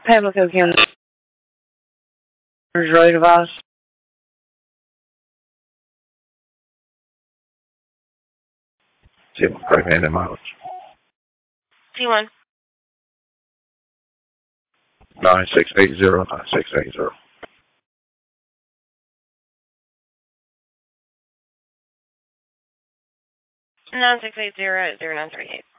Pamlico County Road device. T1 mileage. T1. 9680. 9680-0938.